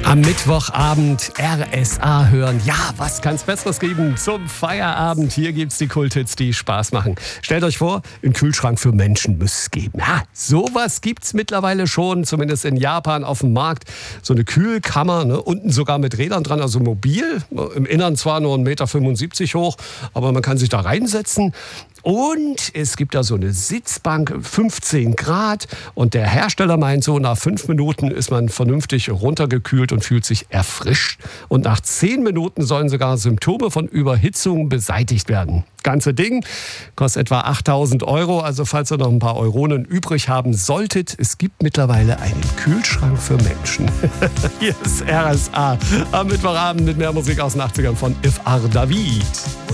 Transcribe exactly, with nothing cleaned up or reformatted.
Am Mittwochabend R S A hören. Ja, was kann's Besseres geben zum Feierabend? Hier gibt's die Kulthits, die Spaß machen. Stellt euch vor, einen Kühlschrank für Menschen müsste es geben. Ja, sowas gibt's mittlerweile schon, zumindest in Japan auf dem Markt. So eine Kühlkammer, ne? Unten sogar mit Rädern dran, also mobil. Im Innern zwar nur ein Meter fünfundsiebzig hoch, aber man kann sich da reinsetzen. Und es gibt da so eine Sitzbank, fünfzehn Grad. Und der Hersteller meint so, nach fünf Minuten ist man vernünftig runtergekühlt und fühlt sich erfrischt. Und nach zehn Minuten sollen sogar Symptome von Überhitzung beseitigt werden. Ganze Ding kostet etwa achttausend Euro. Also falls ihr noch ein paar Euronen übrig haben solltet, es gibt mittlerweile einen Kühlschrank für Menschen. Hier ist R S A am Mittwochabend mit mehr Musik aus den achtzigern von If Ar David.